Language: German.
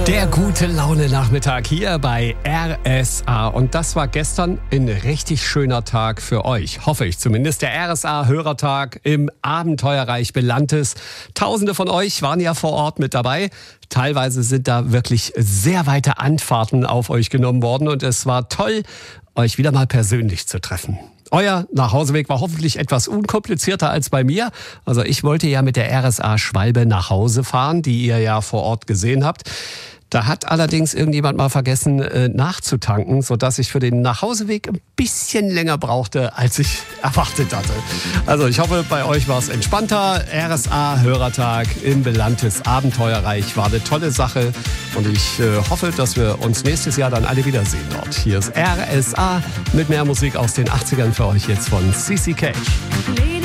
Der gute Laune-Nachmittag hier bei RSA. Und das war gestern ein richtig schöner Tag für euch. Hoffe ich zumindest. Der RSA-Hörertag im Abenteuerreich Belantes. Tausende von euch waren ja vor Ort mit dabei. Teilweise sind da wirklich sehr weite Anfahrten auf euch genommen worden. Und es war toll, euch wieder mal persönlich zu treffen. Euer Nachhauseweg war hoffentlich etwas unkomplizierter als bei mir. Also ich wollte ja mit der RSA Schwalbe nach Hause fahren, die ihr ja vor Ort gesehen habt. Da hat allerdings irgendjemand mal vergessen nachzutanken, sodass ich für den Nachhauseweg ein bisschen länger brauchte, als ich erwartet hatte. Also ich hoffe, bei euch war es entspannter. RSA-Hörertag im Belantes Abenteuerreich war eine tolle Sache. Und ich hoffe, dass wir uns nächstes Jahr dann alle wiedersehen dort. Hier ist RSA mit mehr Musik aus den 80ern für euch jetzt von CC Cage.